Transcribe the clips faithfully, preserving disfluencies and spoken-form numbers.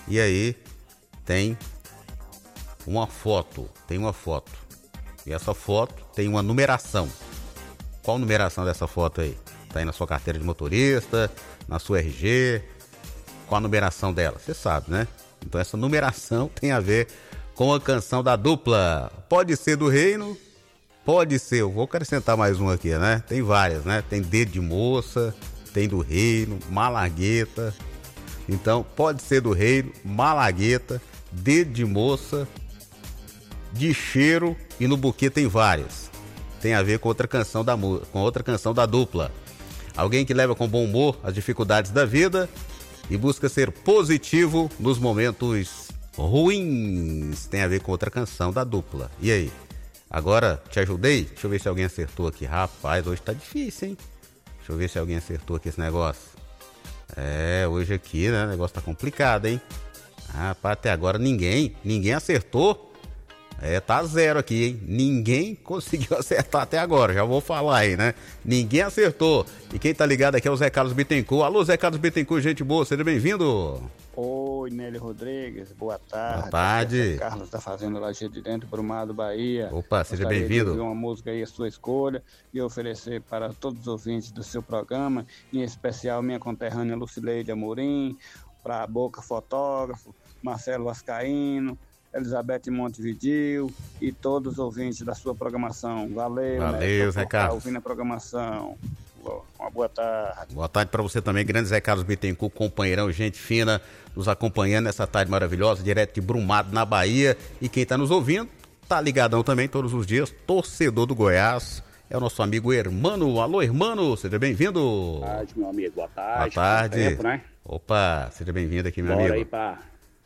E aí tem uma foto, tem uma foto. E essa foto tem uma numeração. Qual numeração dessa foto aí? Tá aí na sua carteira de motorista, na sua R G. Qual a numeração dela? Você sabe, né? Então essa numeração tem a ver com a canção da dupla. Pode ser do Reino, pode ser, eu vou acrescentar mais uma aqui, né? Tem várias, né? Tem Dedo de Moça, tem do Reino, Malagueta. Então pode ser do Reino, Malagueta, Dedo de Moça, De Cheiro e no Buquê tem várias. Tem a ver com outra canção da, com outra canção da dupla. Alguém que leva com bom humor as dificuldades da vida e busca ser positivo nos momentos ruins. Tem a ver com outra canção da dupla. E aí? Agora, te ajudei? Deixa eu ver se alguém acertou aqui. Rapaz, hoje tá difícil, hein? Deixa eu ver se alguém acertou aqui esse negócio. É, hoje aqui, né? O negócio tá complicado, hein? Rapaz, até agora ninguém, ninguém acertou. É, tá zero aqui, hein? Ninguém conseguiu acertar até agora, já vou falar aí, né? Ninguém acertou. E quem tá ligado aqui é o Zé Carlos Bittencourt. Alô, Zé Carlos Bittencourt, gente boa, seja bem-vindo. Oi, Nélio Rodrigues, boa tarde. Boa tarde. Zé Carlos da Fazenda Lajeado de Dentro, Brumado, Bahia. Opa, seja Gostaria bem-vindo. de ouvir uma música aí, a sua escolha, e oferecer para todos os ouvintes do seu programa, em especial minha conterrânea Lucileide Amorim, para a Boca Fotógrafo, Marcelo Vascaíno, Elizabeth Montevidil e todos os ouvintes da sua programação. Valeu, Valeu, né? Zé Carlos. Ouvindo a programação. Uma boa tarde. Boa tarde para você também, grande Zé Carlos Bittencourt, companheirão, gente fina, nos acompanhando nessa tarde maravilhosa, direto de Brumado, na Bahia. E quem tá nos ouvindo, tá ligadão também todos os dias, torcedor do Goiás, é o nosso amigo Hermano. Alô, Hermano, seja bem-vindo. Boa tarde, meu amigo, boa tarde. Boa tarde. Tempo, né? Opa, seja bem-vindo aqui, meu Bora amigo. aí pra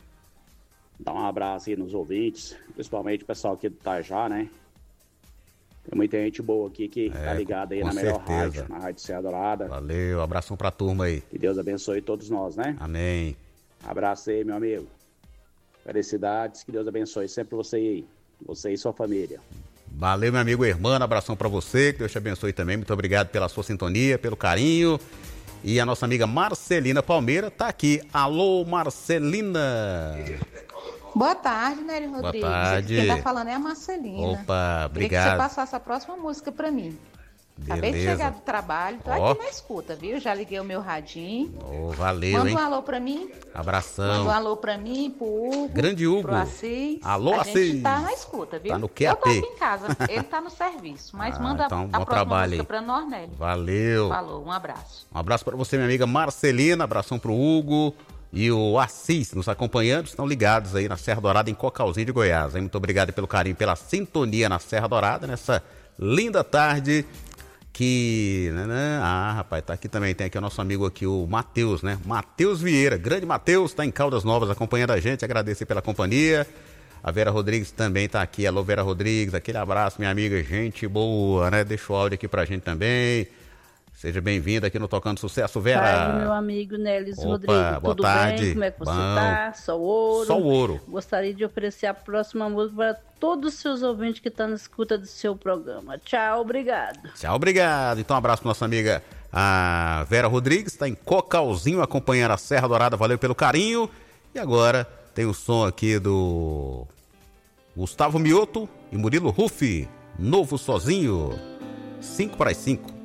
dar um abraço aí nos ouvintes, principalmente o pessoal aqui do Tajá, né? Tem muita gente boa aqui que É, tá ligada aí com na melhor certeza. rádio, na Rádio Serra Dourada. Valeu, abração pra turma aí. Que Deus abençoe todos nós, né? Amém. Abraço aí, meu amigo. Felicidades, que Deus abençoe sempre você aí, você e sua família. Valeu, meu amigo Hermano, abração pra você, que Deus te abençoe também. Muito obrigado pela sua sintonia, pelo carinho. E a nossa amiga Marcelina Palmeira tá aqui. Alô, Marcelina. Boa tarde, Nélio Rodrigues. Boa tarde. Quem tá falando é a Marcelina. Opa, obrigado. Queria que você passasse a próxima música pra mim. Beleza. Acabei de chegar do trabalho, tô Ó. aqui na escuta, viu? Já liguei o meu radinho. Oh, valeu, Manda hein? um alô pra mim. Abração. Manda um alô pra mim, pro Hugo. Grande Hugo. Pro Assis. Alô, a Assis. gente tá na escuta, viu? Tá no Eu Q A P. tô aqui em casa, ele tá no serviço. Mas Ah, manda então, a bom próxima trabalho música aí. pra nós, Nélio. Valeu. Falou, um abraço. Um abraço pra você, minha amiga Marcelina. Abração pro Hugo e o Assis nos acompanhando. Estão ligados aí na Serra Dourada, em Cocalzinho de Goiás. Hein? Muito obrigado pelo carinho, pela sintonia na Serra Dourada, nessa linda tarde. Que, né, né? Ah, rapaz, tá aqui também, tem aqui o nosso amigo aqui, o Matheus, né? Matheus Vieira, grande Matheus, tá em Caldas Novas acompanhando a gente, agradecer pela companhia. A Vera Rodrigues também tá aqui, alô Vera Rodrigues, aquele abraço, minha amiga, gente boa, né? Deixa o áudio aqui pra gente também. Seja bem-vinda aqui no Tocando Sucesso, Vera. Boa tarde, meu amigo Nélis Opa, Rodrigues, boa tudo tarde. bem? Como é que você Bom. tá? Só o ouro. Só o ouro. Gostaria de oferecer a próxima música para todos os seus ouvintes que estão na escuta do seu programa. Tchau, obrigado. Tchau, obrigado. Então, um abraço pra nossa amiga a Vera Rodrigues, tá em Cocalzinho acompanhando a Serra Dourada, valeu pelo carinho. E agora tem o som aqui do Gustavo Mioto e Murilo Ruffi, Novo Sozinho, cinco para as cinco.